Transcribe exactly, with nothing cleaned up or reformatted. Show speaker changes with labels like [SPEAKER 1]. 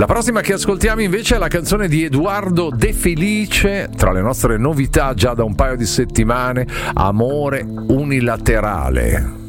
[SPEAKER 1] La prossima che ascoltiamo invece è la canzone di Edoardo De Felice, tra le nostre novità già da un paio di settimane, Amore unilaterale.